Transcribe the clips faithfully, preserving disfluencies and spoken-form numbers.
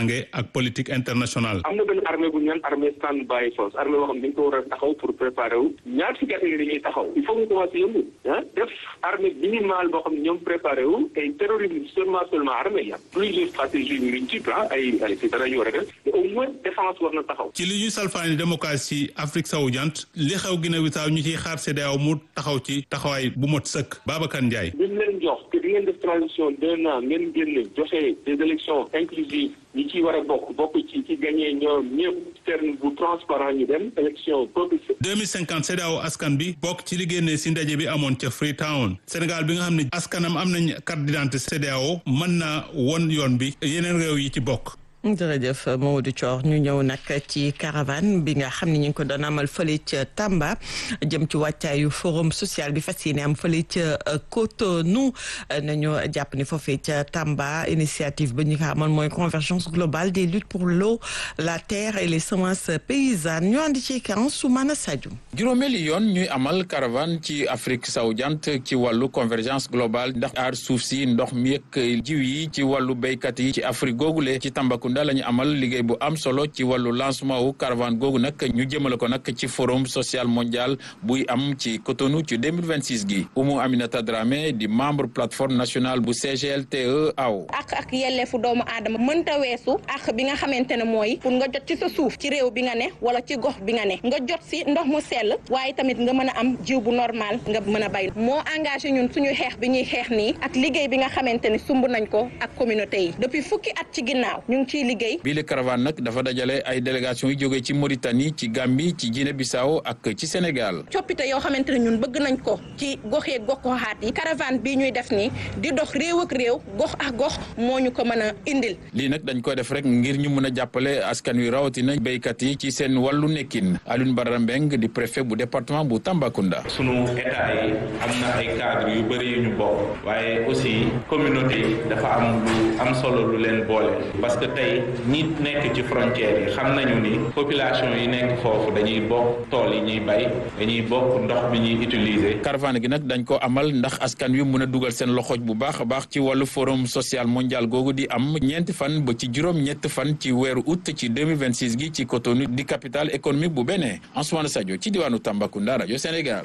kaaraange ak politique internationale. am na benn armée bu ñu naan armée stand-by force armée boo xam ne dañ ko war a taxaw pour préparer wu ñaar fukki at yi dañuy taxaw il faut ñu commencer yëngu ah def armée minimale boo xam ne ñoom préparé wu ay terrorisme seulement seulement armée yi am plusieurs stratégies multiples ay ay c'est dara ñu war a def mais au moins défense war na taxaw. ci li ñuy salfaani démocratie Afrique sowu-jant li xew Guinée-Bissau ñu ciy xaar C E D E A O mu taxaw ci taxawaay bu mot sëkk Babacar Ndiaye. duñ leen jox que di ngeen def transition d'un an ngeen génne joxe des élections inclusives ñi ciy war a bokk bokk ci ci gagné ñoom ñëpp terme bu transparent ñu dem élection peuple. deux mille cinquante C E D E A O askan bi bokk ci li génnee si ndaje bi amoon ca Freetown Sénégal bi nga xam ne askanam am nañ carte d'identité C E D E A O mën na won yoon bi yeneen réew yi ci bokk. jërëjëf Mamadou Thior ñu ñëw nag ci caravane bi nga xam ne ñu ngi ko doon amal fële ca Tamba jëm ci wàccaayu forum social bi fas yéene am fële ca Cotonou nañu jàpp ni foofee ca Tamba initiative ba ñu ko amal mooy convergence globale des luttes pour l'eau la terre et les semences paysannes ñu andi ci kan Soumana Sadio. juróomeeli yoon ñuy amal caravane ci Afrique sowu-jant ci wàllu convergence globale ndax aar suuf si ndox mi ak jiw yi ci wàllu béykat yi ci Afrique googule ci Tambacounda da lañu amal liggéey bu am solo ci wàllu lancement wu caravane googu nag ñu jëmale ko nag ci forum social mondial buy am ci Cotonou ci deux mille vingt-six gi Oumou Aminata Dramé di membre plateforme nationale bu C G L T E A O. ak ak yelleefu doomu aadama mënta weesu ak bi nga xamante ne mooy pour nga jot ci sa suuf ci réew bi nga ne wala ci gox bi nga ne nga jot si ndox mu sell waaye tamit nga mën a am jiw bu normal nga mën a bay moo engagé ñun suñu xeex bi ñuy xeex nii ak liggéey bi nga xamante ne sumb nañ ko ak communauté yi depuis fukki at ci ginnaaw ñu ngi ciy liggéey. bii le caravane nag dafa dajale ay délégation yu jógee ci Mauritanie ci Gambie ci Guinée-Bissau ak ci Sénégal. coppite yoo xamante ne ñun bëgg nañ ko ci goxee goxaat yi caravane bii ñuy def nii di dox réew ak réew gox ak gox moo ñu ko mën a indil. lii nag dañ ko def rek ngir ñu mën a jàppale askan wi rawatina béykat yi ci seen wàllu nekkin Alioune Badara Mbeng di préfet bu département bu Tambacounda. sunu état yi am na ay cadres yu bëri yu ñu bokk waaye aussi communauté yi dafa am lu am solo lu leen boole parce que tey ñi nekk ci frontières yi xam nañu ni population yi nekk foofu dañuy bokk tool yi ñuy bay dañuy bokk ndox bi ñuy utiliser. caravane gi nag dañ ko amal ndax askan wi mën a dugal seen loxooj bu baax a baax ci wàllu forum social mondial googu di am ñeenti fan ba ci juróom ñett fan ci weeru août ci deux mille vingt-six gi ci Cotonou di capitale économique bu Bénin. Ansoumana Sadio ci diwaanu Tambacounda rajo Sénégal.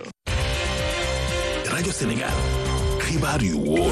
rajo Sénégal xibaar yu wóor.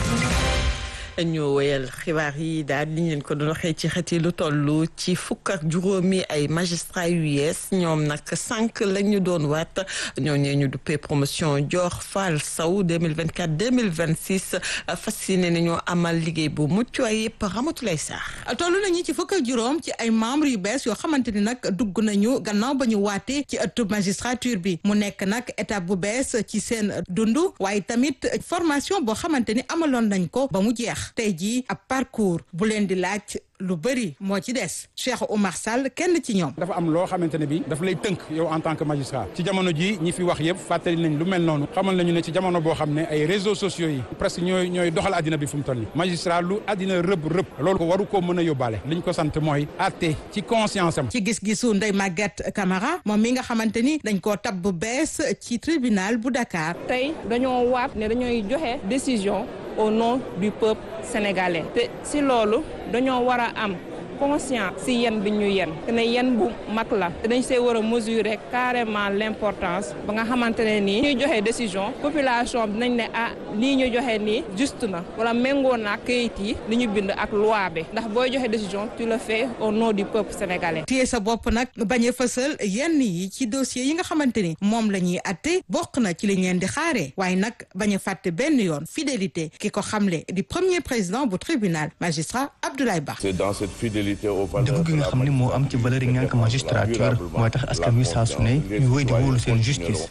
ñu wéyal xibaar yi daal di leen ko doon waxee ci xët yi lu toll ci fukk ak juróomi ay magistrat yu yees ñoom nag cinq la ñu doon waat ñoo ñee ñu duppee promotion Dior Fall Sow deux mille vingt-quatre deux mille vingt-six fas yéene nañoo amal liggéey bu mucc ayib Ramatoulaye Sarr. toll nañu ci fukk ak juróom ci ay membres yu bees yoo xamante ni nag dugg nañu gannaaw ba ñu waatee ci ëttu magistrature bi mu nekk nag étape bu bees ci seen dund waaye tamit formation boo xamante ni amaloon nañ ko ba mu jeex. tey jii ab parcours bu leen di laaj lu bëri moo ci des Cheikh Oumar Sall kenn ci ñoom. dafa am loo xamante ne bi dafa lay tënk yow en tant que magistrat ci jamono ji ñi fi wax yëpp fàttali nañ lu mel noonu xamal nañu ne ci jamono boo xam ne ay réseaux sociaux yi presque ñooy ñooy doxal àddina bi fu mu toll nii magistrat lu àddina rëbb rëbb loolu ko waru koo mën a yóbbaale liñ ko sant mooy àtte ci conscience am. ci gis-gisu Ndeye Maguette Camara moom mi nga xamante ni dañ koo tab bu bees ci tribunal bu Dakar. tey dañoo waat ne dañooy joxe décision au nom du peuple sénégalais te si loolu dañoo war a am conscience si yen bi ñu yen te ne yen bu mag la te dañ see war a mesurer carrément l'importance ba nga xamante ne nii ñuy joxe décision population bi nañ ne ah lii ñu joxe nii juste na wala méngoo na kayit yi li ñu bind ak loi bi ndax booy joxe décision tu le fais au nom du peuple sénégalais. téye sa bopp nag bañ a fësal yenn yi ci dossier yi nga xamante ni moom la ñuy atte bokk na ci li leen di xaaree waaye nag bañ a fàtte benn yoon fidélité ki ko xamle di premier président bu tribunal magistrat Abdoulaye Ba. C'est dans cette fidélité dëgg gi nga xam ne moo am ci valeur yi ngànk magistrature mooy tax askan wi saa su ne ñu wéy di wóolu seen justice.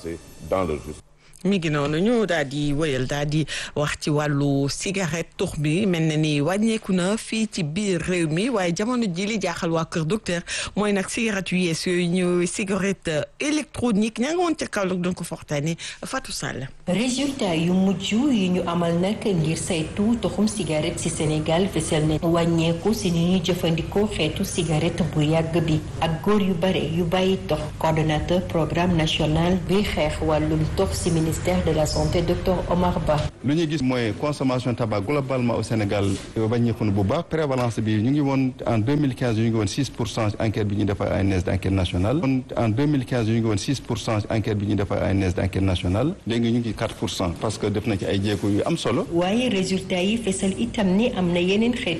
mi ngi noonu ñu daal di wëyal daal di wax ci wàllu cigarette tux bi mel na ni wàññeeku na fii ci biir réew mi waaye jamono ji li jaaxal waa Kër Docteur mooy nag cigarette yu yees yooyu ñu cigarette électronique ñaa ngi woon ca Kaolack doon ko fortaane Fatou Sall. résultat yu mujj yi ñu amal nag ngir saytu toxum cigarette ci Sénégal fesal ne wàññeeku si ni ñuy jëfandikoo xeetu cigarette bu yàgg bi ak góor yu bare yu bàyyi tox coordonnateur programme national bi xeex wàllum tox si ministère de la santé docteur Omar Ba. lu ñu gis mooy consommation tabac globalement au Sénégal wàññeeku na bu baax prévalence bi ñu ngi woon en deux mille quinze ñu ngi woon six pour cent enquête bi ñu def ay A N S d'enquête nationale en deux mille quinze ñu ngi woon six pour cent enquête bi ñu def ay A N S d'enquête nationale léegi ñu ngi quatre pour cent parce que def na ci ay jéego yu am solo. waaye résultat yi fesal itam ni am na yeneen xeetu